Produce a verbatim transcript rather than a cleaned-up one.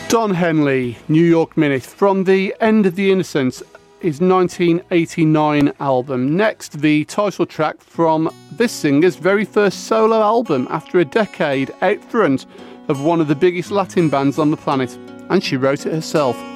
Don Henley, New York Minute, from the End of the Innocents, his nineteen eighty-nine album. Next, the title track from this singer's very first solo album after a decade out front of one of the biggest Latin bands on the planet, and she wrote it herself.